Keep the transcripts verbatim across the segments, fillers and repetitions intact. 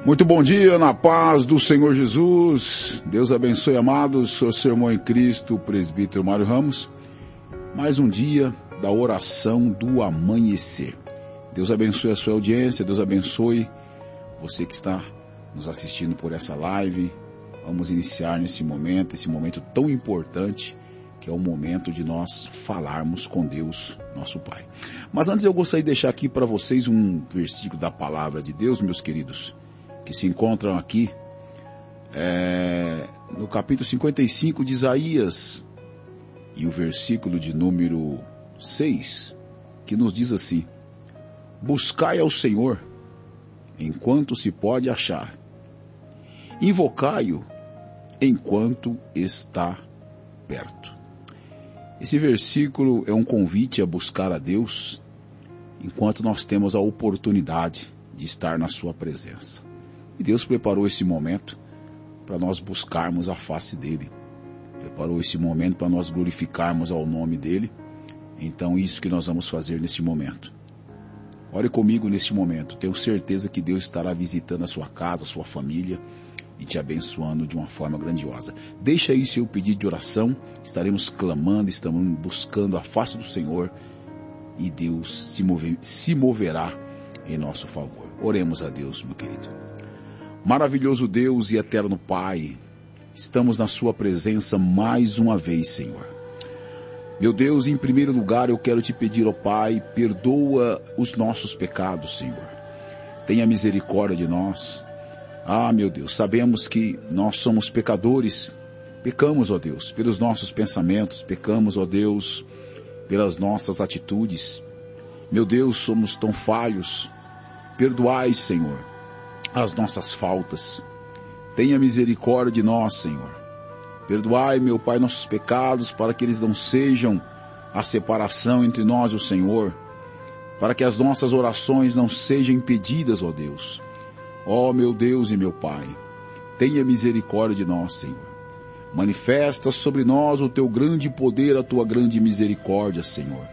Muito bom dia, na paz do Senhor Jesus. Deus abençoe, amados. Sou seu irmão em Cristo, o presbítero Mário Ramos. Mais um dia da oração do amanhecer. Deus abençoe a sua audiência, Deus abençoe você que está nos assistindo por essa live. Vamos iniciar nesse momento, esse momento tão importante, que é o momento de nós falarmos com Deus, nosso Pai. Mas antes eu gostaria de deixar aqui para vocês um versículo da palavra de Deus, meus queridos, que se encontram aqui é, no capítulo cinquenta e cinco de Isaías, e o versículo de número seis, que nos diz assim: buscai ao Senhor enquanto se pode achar, invocai-o enquanto está perto. Esse versículo é um convite a buscar a Deus enquanto nós temos a oportunidade de estar na sua presença. E Deus preparou esse momento para nós buscarmos a face dele. Preparou esse momento para nós glorificarmos ao nome dele. Então, isso que nós vamos fazer nesse momento. Ore comigo neste momento. Tenho certeza que Deus estará visitando a sua casa, a sua família e te abençoando de uma forma grandiosa. Deixa aí seu pedido de oração. Estaremos clamando, estamos buscando a face do Senhor e Deus se, mover, se moverá em nosso favor. Oremos a Deus, meu querido. Maravilhoso Deus e eterno Pai, estamos na sua presença mais uma vez, Senhor. Meu Deus, em primeiro lugar eu quero te pedir, ó Pai, perdoa os nossos pecados, Senhor. Tenha misericórdia de nós. Ah, meu Deus, sabemos que nós somos pecadores. Pecamos, ó Deus, pelos nossos pensamentos, pecamos, ó Deus, pelas nossas atitudes. Meu Deus, somos tão falhos. Perdoai, Senhor, as nossas faltas. Tenha misericórdia de nós, Senhor. Perdoai, meu Pai, nossos pecados, para que eles não sejam a separação entre nós e o Senhor, para que as nossas orações não sejam impedidas, ó Deus. Ó meu Deus e meu Pai, tenha misericórdia de nós, Senhor. Manifesta sobre nós o teu grande poder, a tua grande misericórdia, Senhor.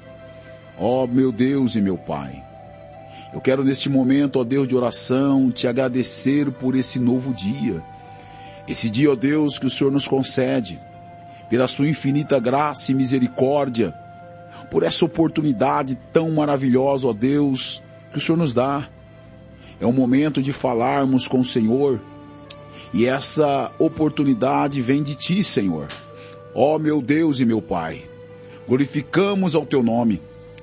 Ó meu Deus e meu Pai, eu quero neste momento, ó Deus de oração, te agradecer por esse novo dia. Esse dia, ó Deus, que o Senhor nos concede, pela sua infinita graça e misericórdia, por essa oportunidade tão maravilhosa, ó Deus, que o Senhor nos dá. É um momento de falarmos com o Senhor, e essa oportunidade vem de Ti, Senhor. Ó meu Deus e meu Pai, glorificamos ao Teu nome.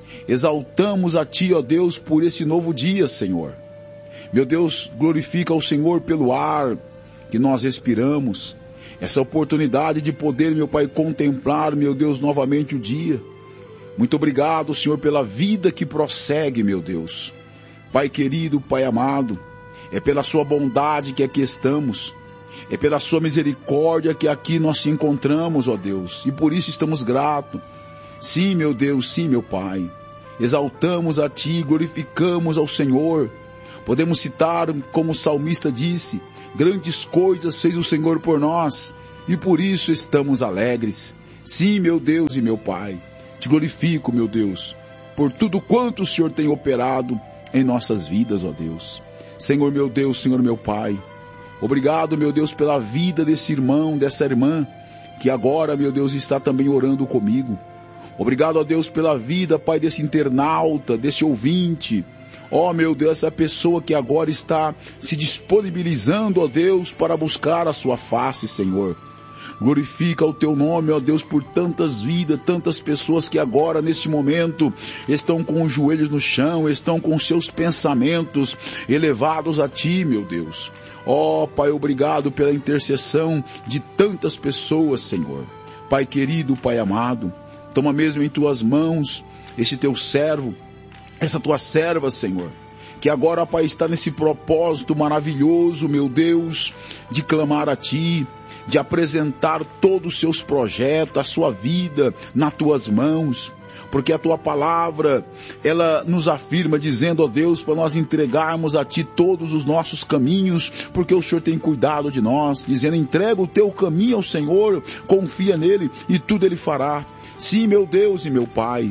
Exaltamos a Ti, ó Deus, por esse novo dia, Senhor. Meu Deus, glorifica ao Senhor pelo ar que nós respiramos. Essa oportunidade de poder, meu Pai, contemplar, meu Deus, novamente o dia. Muito obrigado, Senhor, pela vida que prossegue, meu Deus. Pai querido, Pai amado, é pela sua bondade que aqui estamos. É pela sua misericórdia que aqui nós se encontramos, ó Deus. E por isso estamos gratos. Sim, meu Deus, sim, meu Pai. Exaltamos a Ti, glorificamos ao Senhor. Podemos citar, como o salmista disse, grandes coisas fez o Senhor por nós, e por isso estamos alegres. Sim, meu Deus e meu Pai, te glorifico, meu Deus, por tudo quanto o Senhor tem operado em nossas vidas, ó Deus. Senhor meu Deus, Senhor meu Pai, obrigado, meu Deus, pela vida desse irmão, dessa irmã, que agora, meu Deus, está também orando comigo. Obrigado, ó Deus, pela vida, Pai, desse internauta, desse ouvinte. Ó, meu Deus, essa pessoa que agora está se disponibilizando, ó Deus, para buscar a sua face, Senhor. Glorifica o teu nome, ó Deus, por tantas vidas, tantas pessoas que agora, neste momento, estão com os joelhos no chão, estão com seus pensamentos elevados a Ti, meu Deus. Ó, Pai, obrigado pela intercessão de tantas pessoas, Senhor. Pai querido, Pai amado, toma mesmo em Tuas mãos esse Teu servo, essa Tua serva, Senhor, que agora, Pai, está nesse propósito maravilhoso, meu Deus, de clamar a Ti, de apresentar todos os seus projetos, a sua vida nas Tuas mãos, porque a Tua palavra, ela nos afirma dizendo, ó Deus, para nós entregarmos a Ti todos os nossos caminhos, porque o Senhor tem cuidado de nós, dizendo, entrega o Teu caminho ao Senhor, confia nele e tudo Ele fará. Sim, meu Deus e meu Pai,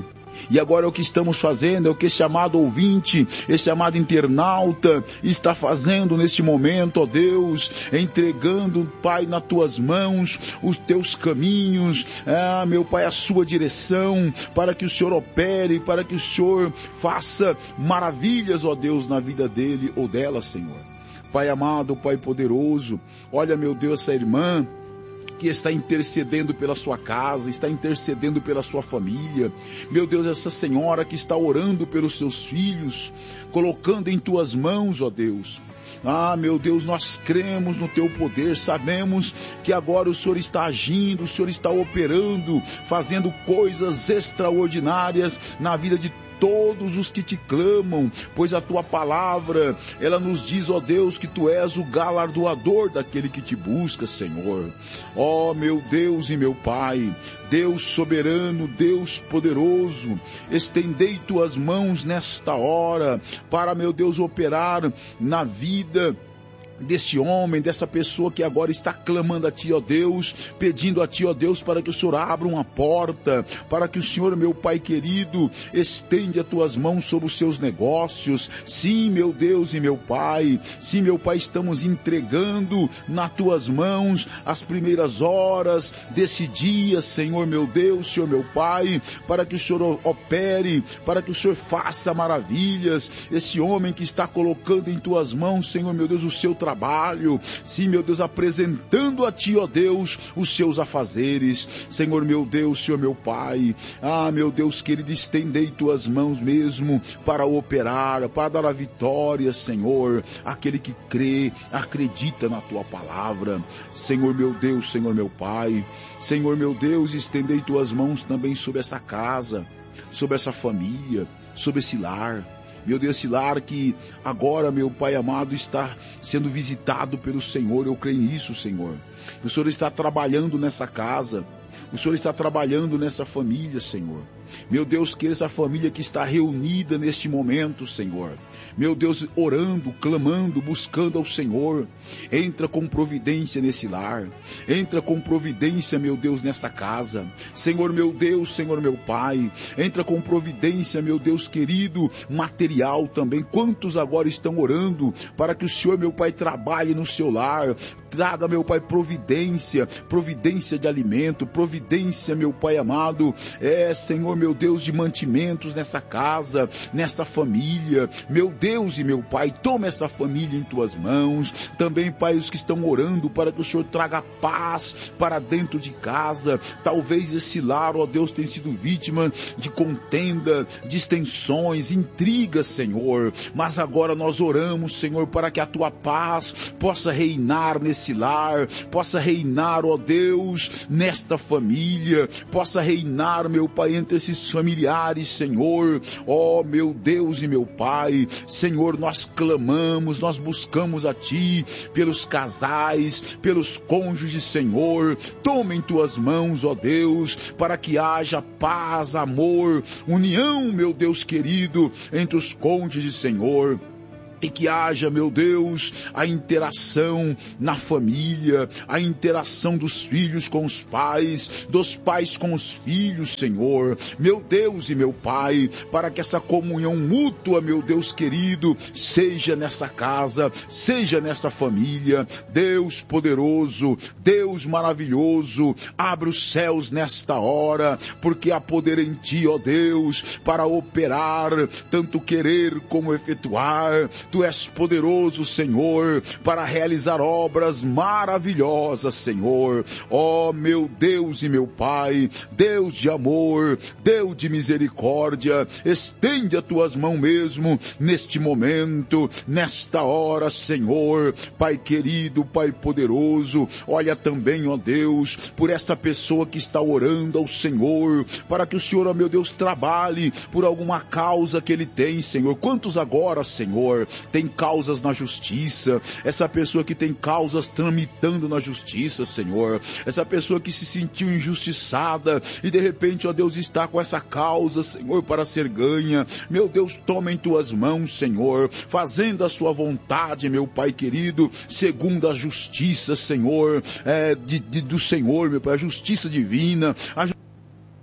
E agora é o que estamos fazendo, é o que esse amado ouvinte, esse amado internauta está fazendo neste momento, ó Deus, entregando, Pai, nas tuas mãos os teus caminhos, ah, meu Pai, a sua direção, para que o Senhor opere, para que o Senhor faça maravilhas, ó Deus, na vida dele ou dela, Senhor. Pai amado, Pai poderoso, olha, meu Deus, essa irmã que está intercedendo pela sua casa, está intercedendo pela sua família. Meu Deus, essa senhora que está orando pelos seus filhos, colocando em tuas mãos, ó Deus. Ah, meu Deus, nós cremos no teu poder, sabemos que agora o Senhor está agindo, o Senhor está operando, fazendo coisas extraordinárias na vida de todos os que te clamam, pois a tua palavra, ela nos diz, ó Deus, que tu és o galardoador daquele que te busca, Senhor. Ó meu Deus e meu Pai, Deus soberano, Deus poderoso, estendei tuas mãos nesta hora, para, meu Deus, operar na vida desse homem, dessa pessoa que agora está clamando a Ti, ó Deus, pedindo a Ti, ó Deus, para que o Senhor abra uma porta, para que o Senhor, meu Pai querido, estende as Tuas mãos sobre os seus negócios. Sim, meu Deus e meu Pai, sim, meu Pai, estamos entregando nas Tuas mãos as primeiras horas desse dia, Senhor, meu Deus, Senhor, meu Pai, para que o Senhor opere, para que o Senhor faça maravilhas. Esse homem que está colocando em Tuas mãos, Senhor, meu Deus, o seu trabalho, trabalho, sim, meu Deus, apresentando a Ti, ó Deus, os seus afazeres, Senhor, meu Deus, Senhor, meu Pai, ah, meu Deus querido, estendei Tuas mãos mesmo para operar, para dar a vitória, Senhor, aquele que crê, acredita na Tua palavra, Senhor, meu Deus, Senhor, meu Pai, Senhor, meu Deus, estendei Tuas mãos também sobre essa casa, sobre essa família, sobre esse lar. Meu Deus, esse lar que agora, meu Pai amado, está sendo visitado pelo Senhor, eu creio nisso, Senhor. O Senhor está trabalhando nessa casa, o Senhor está trabalhando nessa família, Senhor. Meu Deus, que essa família que está reunida neste momento, Senhor, meu Deus, orando, clamando, buscando ao Senhor, entra com providência nesse lar, entra com providência, meu Deus, nessa casa, Senhor, meu Deus, Senhor, meu Pai, entra com providência, meu Deus querido, material também. Quantos agora estão orando para que o Senhor, meu Pai, trabalhe no seu lar, traga, meu Pai, providência, providência de alimento, providência, meu Pai amado, é, Senhor, meu Deus, de mantimentos nessa casa, nessa família, meu Deus e meu Pai, toma essa família em Tuas mãos, também, Pai, os que estão orando para que o Senhor traga paz para dentro de casa, talvez esse lar, ó Deus, tenha sido vítima de contenda, distensões, intrigas, Senhor, mas agora nós oramos, Senhor, para que a Tua paz possa reinar nesse lar, possa reinar, ó Deus, nesta família, possa reinar, meu Pai, entre esses familiares, Senhor, ó meu Deus e meu Pai, Senhor, nós clamamos, nós buscamos a Ti, pelos casais, pelos cônjuges, Senhor, toma em Tuas mãos, ó Deus, para que haja paz, amor, união, meu Deus querido, entre os cônjuges, Senhor. E que haja, meu Deus, a interação na família, a interação dos filhos com os pais, dos pais com os filhos, Senhor, meu Deus e meu Pai, para que essa comunhão mútua, meu Deus querido, seja nessa casa, seja nesta família. Deus poderoso, Deus maravilhoso, abre os céus nesta hora, porque há poder em Ti, ó Deus, para operar, tanto querer como efetuar. Tu és poderoso, Senhor, para realizar obras maravilhosas, Senhor. Ó meu Deus e meu Pai, Deus de amor, Deus de misericórdia, estende as Tuas mãos mesmo neste momento, nesta hora, Senhor. Pai querido, Pai poderoso, olha também, ó Deus, por esta pessoa que está orando ao Senhor, para que o Senhor, ó meu Deus, trabalhe por alguma causa que ele tem, Senhor. Quantos agora, Senhor, tem causas na justiça, essa pessoa que tem causas tramitando na justiça, Senhor, essa pessoa que se sentiu injustiçada e de repente, ó Deus, está com essa causa, Senhor, para ser ganha. Meu Deus, toma em Tuas mãos, Senhor, fazendo a Sua vontade, meu Pai querido, segundo a justiça, Senhor, é, de, de, do Senhor, meu Pai, a justiça divina, a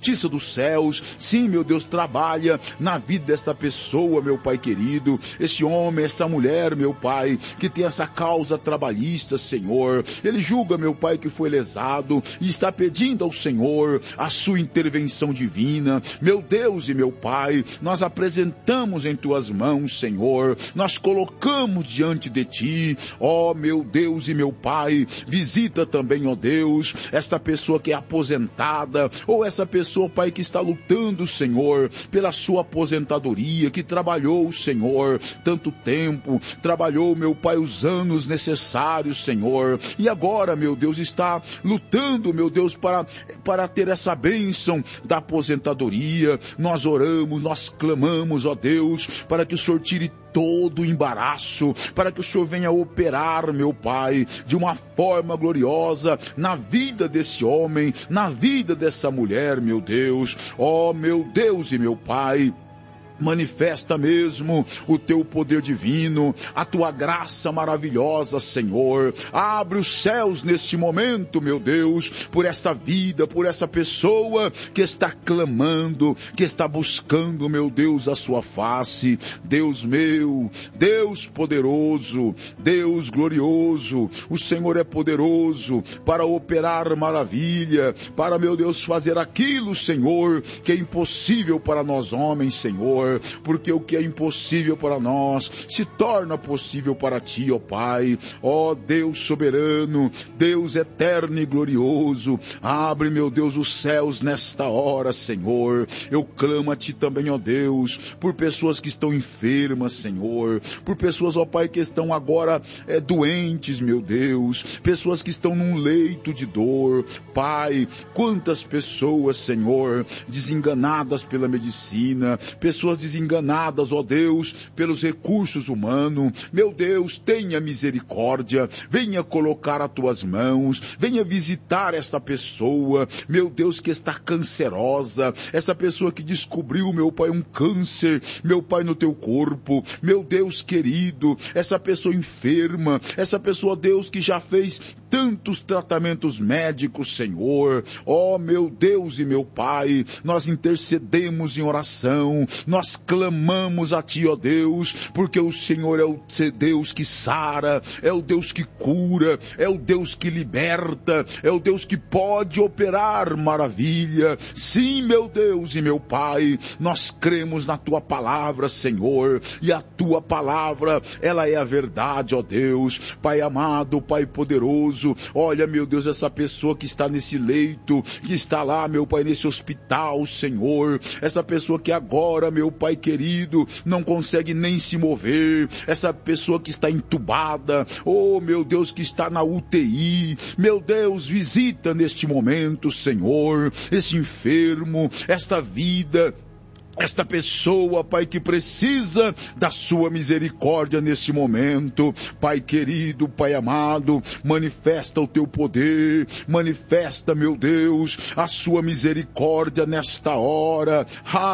justiça dos céus, sim, meu Deus, trabalha na vida desta pessoa, meu Pai querido, esse homem, essa mulher, meu Pai, que tem essa causa trabalhista, Senhor, ele julga, meu Pai, que foi lesado e está pedindo ao Senhor a sua intervenção divina, meu Deus e meu Pai, nós apresentamos em tuas mãos, Senhor, nós colocamos diante de ti, ó meu Deus e meu Pai, visita também, ó Deus, esta pessoa que é aposentada, ou essa pessoa, Pai, que está lutando, Senhor, pela sua aposentadoria, que trabalhou, Senhor, tanto tempo, trabalhou, meu Pai, os anos necessários, Senhor, e agora, meu Deus, está lutando, meu Deus, para, para ter essa bênção da aposentadoria. Nós oramos, nós clamamos, ó Deus, para que o Senhor tire todo o embaraço, para que o Senhor venha operar, meu Pai, de uma forma gloriosa na vida desse homem, na vida dessa mulher, meu Deus. Ó, meu Deus e meu Pai, manifesta mesmo o teu poder divino, a tua graça maravilhosa, Senhor. Abre os céus neste momento, meu Deus, por esta vida, por essa pessoa que está clamando, que está buscando, meu Deus, a sua face. Deus meu, Deus poderoso, Deus glorioso, o Senhor é poderoso para operar maravilha, para, meu Deus, fazer aquilo, Senhor, que é impossível para nós homens, Senhor, porque o que é impossível para nós se torna possível para ti, ó Pai. Ó Deus soberano, Deus eterno e glorioso, abre, meu Deus, os céus nesta hora, Senhor. Eu clamo a ti também, ó Deus, por pessoas que estão enfermas, Senhor, por pessoas, ó Pai, que estão agora é, doentes, meu Deus, pessoas que estão num leito de dor, Pai. Quantas pessoas, Senhor, desenganadas pela medicina, pessoas desenganadas, ó Deus, pelos recursos humanos. Meu Deus, tenha misericórdia, venha colocar as tuas mãos, venha visitar esta pessoa, meu Deus, que está cancerosa, essa pessoa que descobriu, meu Pai, um câncer, meu Pai, no teu corpo, meu Deus querido, essa pessoa enferma, essa pessoa, Deus, que já fez tantos tratamentos médicos, Senhor. Ó meu Deus e meu Pai, nós intercedemos em oração, nós clamamos a ti, ó Deus, porque o Senhor é o Deus que sara, é o Deus que cura, é o Deus que liberta, é o Deus que pode operar maravilha. Sim, meu Deus e meu Pai, nós cremos na tua palavra, Senhor, e a tua palavra, ela é a verdade, ó Deus. Pai amado, Pai poderoso, olha, meu Deus, essa pessoa que está nesse leito, que está lá, meu Pai, nesse hospital, Senhor, essa pessoa que agora, meu Pai querido, não consegue nem se mover, essa pessoa que está entubada, oh meu Deus, que está na U T I, meu Deus, visita neste momento, Senhor, esse enfermo, esta vida, esta pessoa, Pai, que precisa da sua misericórdia nesse momento. Pai querido, Pai amado, manifesta o teu poder, manifesta, meu Deus, a sua misericórdia nesta hora.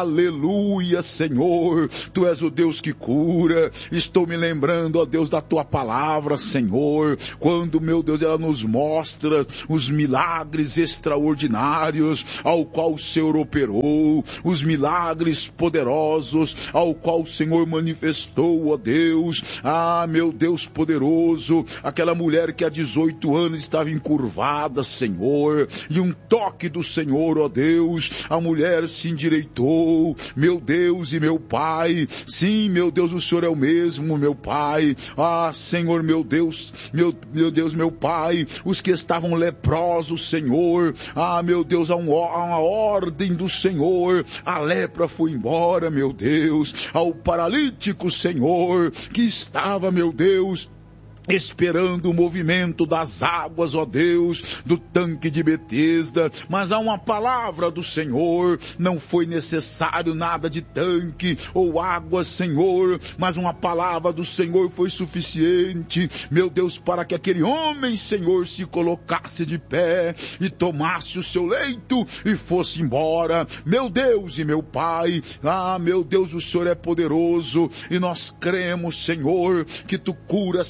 Aleluia, Senhor, tu és o Deus que cura. Estou me lembrando, ó Deus, da tua palavra, Senhor, quando, meu Deus, ela nos mostra os milagres extraordinários ao qual o Senhor operou, os milagres poderosos ao qual o Senhor manifestou, ó Deus. Ah, meu Deus poderoso, aquela mulher que há dezoito anos estava encurvada, Senhor, e um toque do Senhor, ó Deus, a mulher se endireitou, meu Deus e meu Pai. Sim, meu Deus, o Senhor é o mesmo, meu Pai. Ah, Senhor, meu Deus, meu, meu Deus, meu Pai, os que estavam leprosos, Senhor, ah, meu Deus, há, um, há uma ordem do Senhor, a lepra foi embora, meu Deus. Ao paralítico, Senhor, que estava, meu Deus, esperando o movimento das águas, ó Deus, do tanque de Betesda, mas há uma palavra do Senhor, não foi necessário nada de tanque ou água, Senhor, mas uma palavra do Senhor foi suficiente, meu Deus, para que aquele homem, Senhor, se colocasse de pé e tomasse o seu leito e fosse embora. Meu Deus e meu Pai, ah, meu Deus, o Senhor é poderoso e nós cremos, Senhor, que tu curas também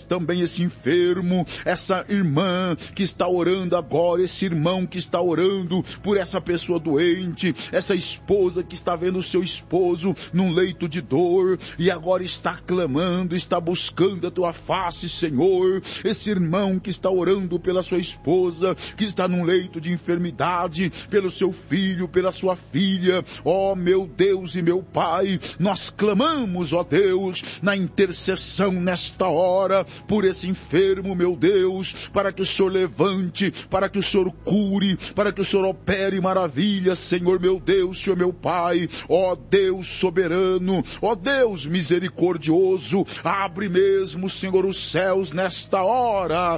esse enfermo, essa irmã que está orando agora, esse irmão que está orando por essa pessoa doente, essa esposa que está vendo o seu esposo num leito de dor e agora está clamando, está buscando a tua face, Senhor. Esse irmão que está orando pela sua esposa, que está num leito de enfermidade, pelo seu filho, pela sua filha. Ó meu Deus e meu Pai, nós clamamos, ó Deus, na intercessão nesta hora, por esse enfermo, meu Deus, para que o Senhor levante, para que o Senhor cure, para que o Senhor opere maravilhas, Senhor meu Deus, Senhor meu Pai. Ó Deus soberano, ó Deus misericordioso, abre mesmo, Senhor, os céus nesta hora,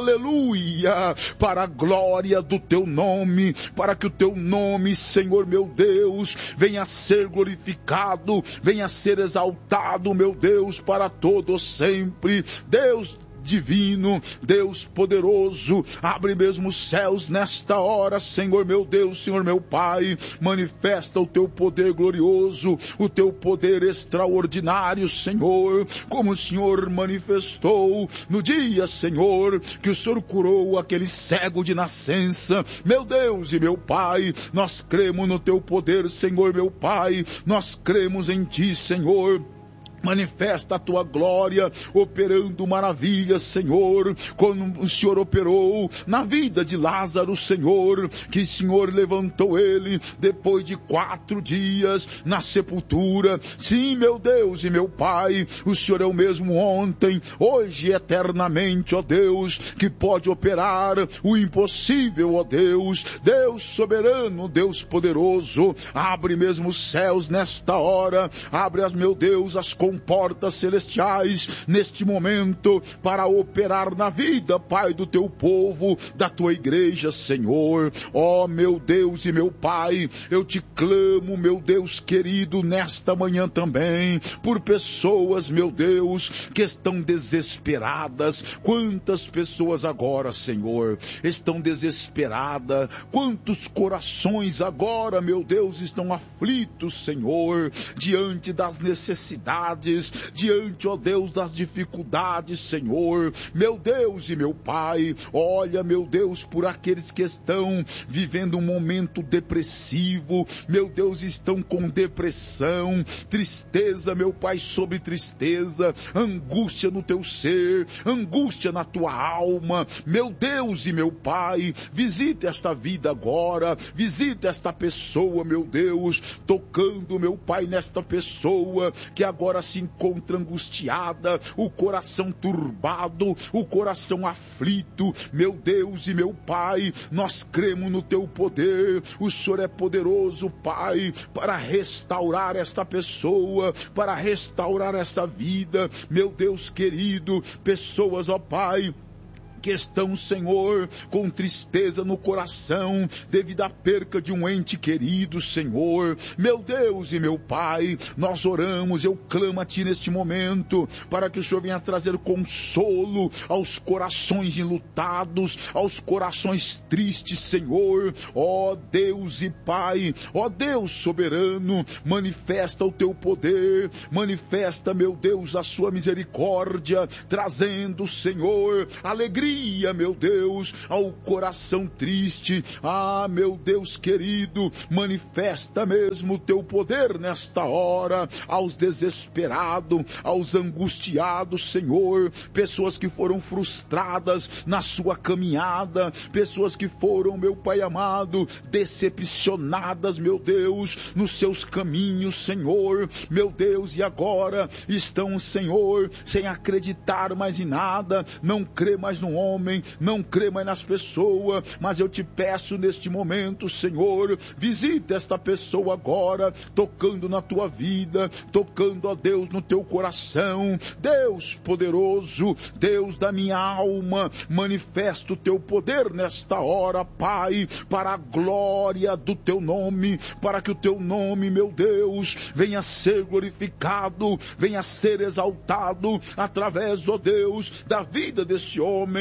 aleluia, para a glória do teu nome, para que o teu nome, Senhor meu Deus, venha a ser glorificado, venha a ser exaltado, meu Deus, para todo sempre. Deus divino, Deus poderoso, abre mesmo os céus nesta hora, Senhor meu Deus, Senhor meu Pai, manifesta o teu poder glorioso, o teu poder extraordinário, Senhor, como o Senhor manifestou no dia, Senhor, que o Senhor curou aquele cego de nascença. Meu Deus e meu Pai, nós cremos no teu poder, Senhor meu Pai, nós cremos em ti, Senhor. Manifesta a tua glória, operando maravilhas, Senhor, como o Senhor operou na vida de Lázaro, Senhor, que o Senhor levantou ele depois de quatro dias na sepultura. Sim, meu Deus e meu Pai, o Senhor é o mesmo ontem, hoje e eternamente, ó Deus, que pode operar o impossível, ó Deus, Deus soberano, Deus poderoso. Abre mesmo os céus nesta hora, abre, as meu Deus, as portas celestiais neste momento para operar na vida, Pai, do teu povo, da tua igreja, Senhor. Ó meu Deus e meu Pai, eu te clamo, meu Deus querido, nesta manhã também, por pessoas, meu Deus, que estão desesperadas. Quantas pessoas agora, Senhor, estão desesperadas? Quantos corações agora, meu Deus, estão aflitos, Senhor, diante das necessidades, diante, ó Deus, das dificuldades, Senhor. Meu Deus e meu Pai, olha, meu Deus, por aqueles que estão vivendo um momento depressivo, meu Deus, estão com depressão, tristeza, meu Pai, sobre tristeza, angústia no teu ser, angústia na tua alma. Meu Deus e meu Pai, visita esta vida agora, visita esta pessoa, meu Deus, tocando, meu Pai, nesta pessoa que agora se encontra angustiada, o coração turbado, o coração aflito. Meu Deus e meu Pai, nós cremos no teu poder. O Senhor é poderoso, Pai, para restaurar esta pessoa, para restaurar esta vida. Meu Deus querido, pessoas, ó Pai, que estão, Senhor, com tristeza no coração, devido à perca de um ente querido, Senhor. Meu Deus e meu Pai, nós oramos, eu clamo a Ti neste momento, para que o Senhor venha trazer consolo aos corações enlutados, aos corações tristes, Senhor. Ó Deus e Pai, ó Deus soberano, manifesta o Teu poder, manifesta, meu Deus, a Sua misericórdia, trazendo, Senhor, alegria, meu Deus, ao coração triste. Ah, meu Deus querido, manifesta mesmo o teu poder nesta hora, aos desesperados, aos angustiados, Senhor, pessoas que foram frustradas na sua caminhada, pessoas que foram, meu Pai amado, decepcionadas, meu Deus, nos seus caminhos, Senhor, meu Deus, e agora estão, Senhor, sem acreditar mais em nada, não crê mais no homem, não crê mais nas pessoas, mas eu te peço neste momento, Senhor, visita esta pessoa agora, tocando na tua vida, tocando, ó Deus, no teu coração. Deus poderoso, Deus da minha alma, manifesta o teu poder nesta hora, Pai, para a glória do teu nome, para que o teu nome, meu Deus, venha ser glorificado, venha ser exaltado através, ó Deus, da vida deste homem,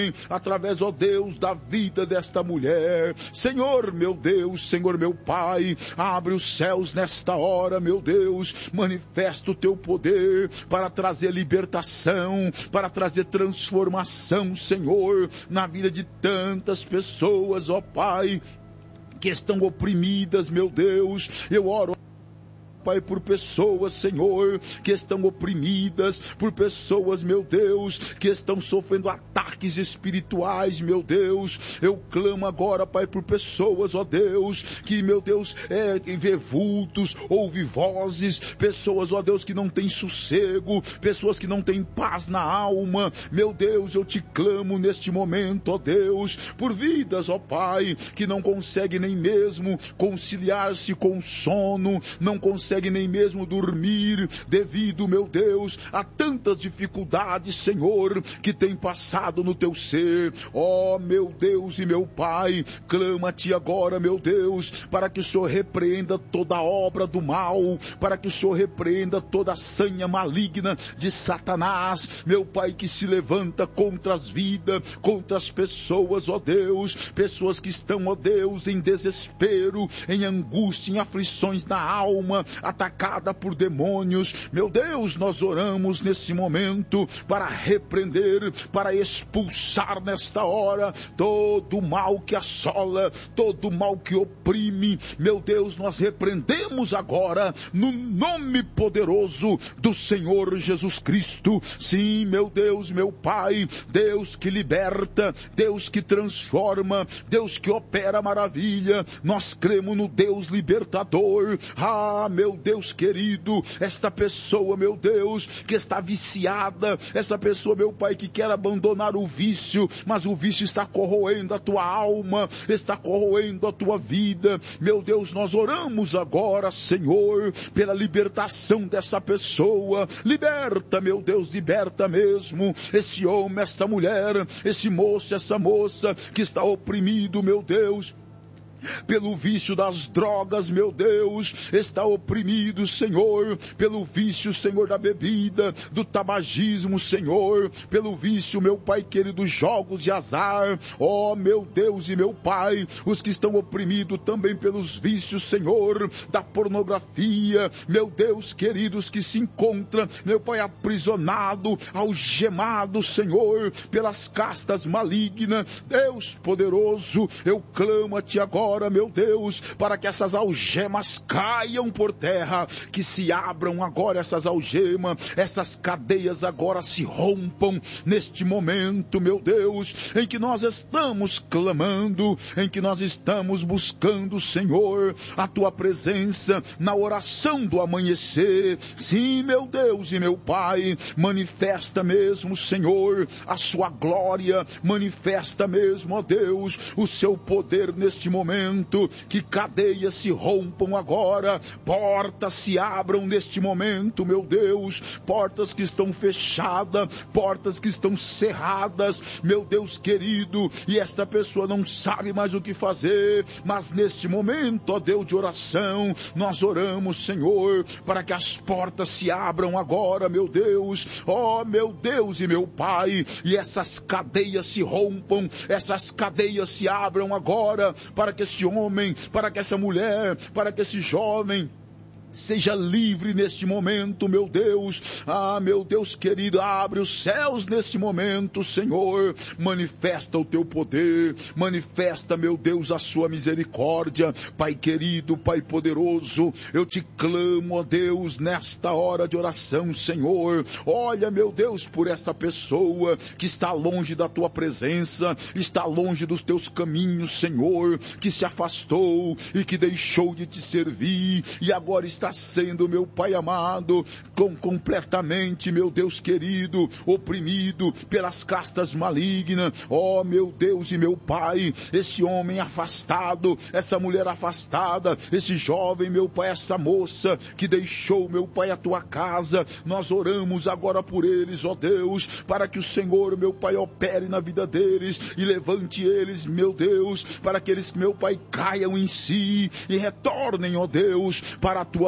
Pai, através, ó Deus, da vida desta mulher. Senhor, meu Deus, Senhor, meu Pai, abre os céus nesta hora, meu Deus, manifesta o teu poder para trazer libertação, para trazer transformação, Senhor, na vida de tantas pessoas, ó Pai, que estão oprimidas, meu Deus. Eu oro, Pai, por pessoas, Senhor, que estão oprimidas, por pessoas, meu Deus, que estão sofrendo ataques espirituais, meu Deus. Eu clamo agora, Pai, por pessoas, ó Deus, que, meu Deus, é, vê vultos, ouve vozes, pessoas, ó Deus, que não têm sossego, pessoas que não têm paz na alma. Meu Deus, eu te clamo neste momento, ó Deus, por vidas, ó Pai, que não conseguem nem mesmo conciliar-se com o sono, não conseguem consegue nem mesmo dormir, devido, meu Deus, a tantas dificuldades, Senhor, que tem passado no teu ser. Ó, meu Deus e meu Pai, clama a ti agora, meu Deus, para que o Senhor repreenda toda obra do mal, para que o Senhor repreenda toda a sanha maligna de Satanás, meu Pai, que se levanta contra as vidas, contra as pessoas, ó Deus, pessoas que estão, ó Deus, em desespero, em angústia, em aflições na alma, atacada por demônios. Meu Deus, nós oramos nesse momento para repreender, para expulsar nesta hora todo o mal que assola, todo o mal que oprime. Meu Deus, nós repreendemos agora no nome poderoso do Senhor Jesus Cristo. Sim, meu Deus, meu Pai, Deus que liberta, Deus que transforma, Deus que opera maravilha. Nós cremos no Deus libertador. Ah, meu Deus querido, esta pessoa, meu Deus, que está viciada, essa pessoa, meu Pai, que quer abandonar o vício, mas o vício está corroendo a tua alma, está corroendo a tua vida. Meu Deus, nós oramos agora, Senhor, pela libertação dessa pessoa. Liberta, meu Deus, liberta mesmo esse homem, esta mulher, esse moço, essa moça que está oprimido, meu Deus, pelo vício das drogas, meu Deus, está oprimido, Senhor, pelo vício, Senhor, da bebida, do tabagismo, Senhor, pelo vício, meu Pai querido, dos jogos de azar. Ó, meu Deus e meu Pai, os que estão oprimidos também pelos vícios, Senhor, da pornografia, meu Deus queridos, que se encontram, meu Pai, aprisionado, algemado, Senhor, pelas castas malignas. Deus poderoso, eu clamo a ti agora, meu Deus, para que essas algemas caiam por terra, que se abram agora essas algemas, essas cadeias agora se rompam neste momento, meu Deus, em que nós estamos clamando, em que nós estamos buscando, Senhor, a tua presença na oração do amanhecer. Sim, meu Deus e meu Pai, manifesta mesmo, Senhor, a sua glória, manifesta mesmo, ó Deus, o seu poder neste momento, que cadeias se rompam agora, portas se abram neste momento, meu Deus, portas que estão fechadas, portas que estão cerradas, meu Deus querido, e esta pessoa não sabe mais o que fazer, mas neste momento, ó Deus de oração, nós oramos, Senhor, para que as portas se abram agora, meu Deus, ó meu Deus e meu Pai, e essas cadeias se rompam, essas cadeias se abram agora, para que esse homem, para que essa mulher, para que esse jovem seja livre neste momento, meu Deus. Ah, meu Deus querido, abre os céus neste momento, Senhor. Manifesta o teu poder, manifesta, meu Deus, a sua misericórdia. Pai querido, Pai poderoso, eu te clamo, ó Deus, nesta hora de oração, Senhor. Olha, meu Deus, por esta pessoa que está longe da tua presença, está longe dos teus caminhos, Senhor, que se afastou e que deixou de te servir e agora está está sendo, meu Pai amado, com, completamente, meu Deus querido, oprimido pelas castas malignas. Ó, meu Deus e meu Pai, esse homem afastado, essa mulher afastada, esse jovem, meu Pai, essa moça que deixou, meu Pai, a tua casa, nós oramos agora por eles, ó Deus, para que o Senhor, meu Pai, opere na vida deles e levante eles, meu Deus, para que eles, meu Pai, caiam em si e retornem, ó Deus, para a tua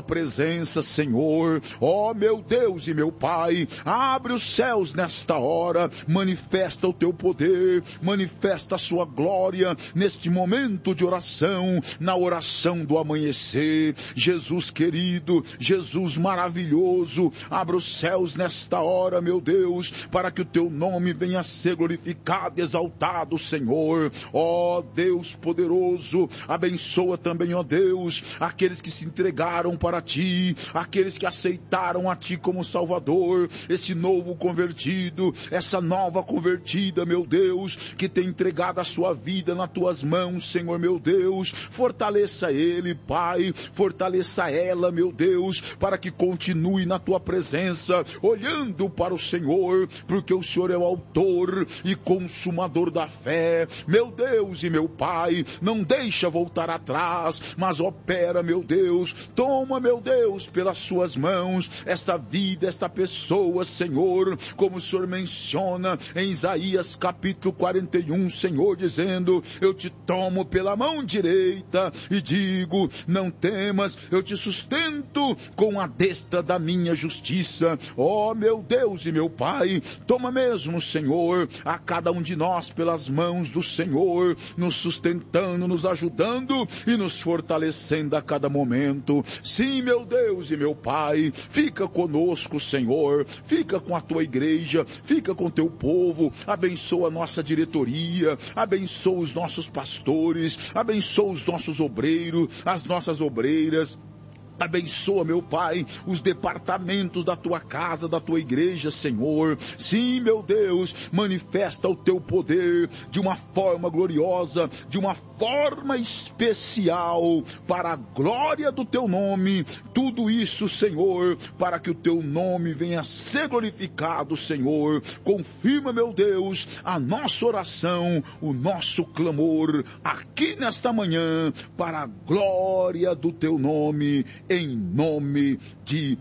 tua presença, Senhor. Ó meu Deus e meu Pai, abre os céus nesta hora, manifesta o teu poder, manifesta a sua glória neste momento de oração, na oração do amanhecer. Jesus querido, Jesus maravilhoso, abra os céus nesta hora, meu Deus, para que o teu nome venha a ser glorificado e exaltado, Senhor. Ó Deus poderoso, abençoa também, ó Deus, aqueles que se entregaram para ti, aqueles que aceitaram a ti como Salvador, esse novo convertido, essa nova convertida, meu Deus, que tem entregado a sua vida nas tuas mãos, Senhor, meu Deus. Fortaleça ele, Pai, fortaleça ela, meu Deus, para que continue na tua presença, olhando para o Senhor, porque o Senhor é o autor e consumador da fé. Meu Deus e meu Pai, não deixa voltar atrás, mas opera, meu Deus, toma, meu Deus, pelas suas mãos, esta vida, esta pessoa, Senhor, como o Senhor menciona em Isaías capítulo quarenta e um, Senhor, dizendo: eu te tomo pela mão direita e digo, não temas, eu te sustento com a destra da minha justiça. Ó meu Deus e meu Pai, toma mesmo, Senhor, a cada um de nós pelas mãos do Senhor, nos sustentando, nos ajudando e nos fortalecendo a cada momento. Sim, meu Deus e meu Pai, fica conosco, Senhor, fica com a tua igreja, fica com teu povo, abençoa a nossa diretoria, abençoa os nossos pastores, abençoa os nossos obreiros, as nossas obreiras. Abençoa, meu Pai, os departamentos da tua casa, da tua igreja, Senhor. Sim, meu Deus, manifesta o teu poder de uma forma gloriosa, de uma forma especial, para a glória do teu nome. Tudo isso, Senhor, para que o teu nome venha a ser glorificado, Senhor. Confirma, meu Deus, a nossa oração, o nosso clamor aqui nesta manhã, para a glória do teu nome, em nome de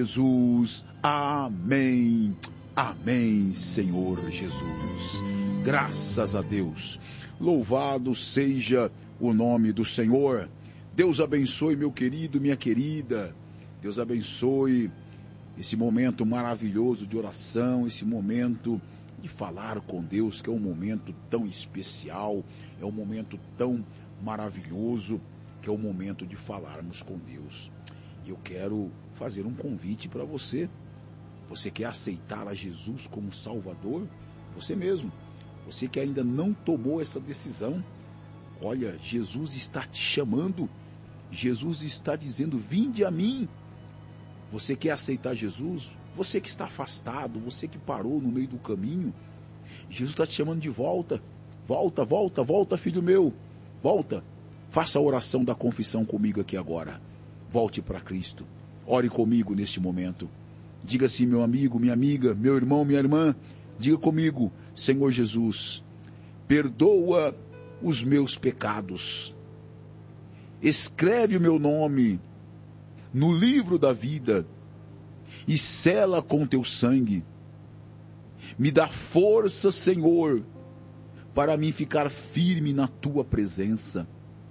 Jesus. Amém. Amém, Senhor Jesus. Graças a Deus. Louvado seja o nome do Senhor. Deus abençoe, meu querido, minha querida. Deus abençoe esse momento maravilhoso de oração, esse momento de falar com Deus, que é um momento tão especial, é um momento tão maravilhoso, que é o momento de falarmos com Deus. E eu quero fazer um convite para você. Você quer aceitar a Jesus como Salvador? Você mesmo. Você que ainda não tomou essa decisão. Olha, Jesus está te chamando. Jesus está dizendo: vinde a mim. Você quer aceitar Jesus? Você que está afastado, você que parou no meio do caminho, Jesus está te chamando de volta. Volta, volta, volta, filho meu. Volta. Faça a oração da confissão comigo aqui agora. Volte para Cristo. Ore comigo neste momento. Diga assim: meu amigo, minha amiga, meu irmão, minha irmã, diga comigo: Senhor Jesus, perdoa os meus pecados. Escreve o meu nome no livro da vida e sela com teu sangue. Me dá força, Senhor, para mim ficar firme na tua presença.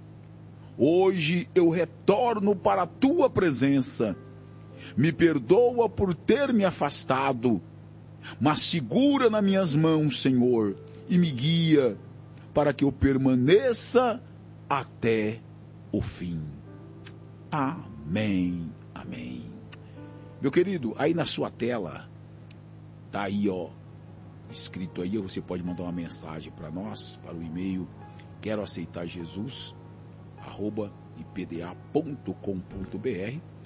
Hoje eu retorno para a tua presença. Me perdoa por ter me afastado, mas segura nas minhas mãos, Senhor, e me guia para que eu permaneça até o fim. Amém, amém. Meu querido, aí na sua tela, tá aí, ó, escrito aí, você pode mandar uma mensagem para nós, para o e-mail quero aceitar Jesus, arroba ipda ponto com ponto br,